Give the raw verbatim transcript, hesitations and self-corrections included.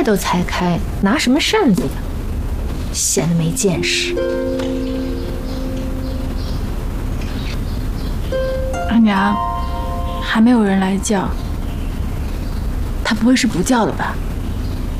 儿都裁开，拿什么扇子呀？闲得没见识。 阿娘，还没有人来叫，他不会是不叫的吧？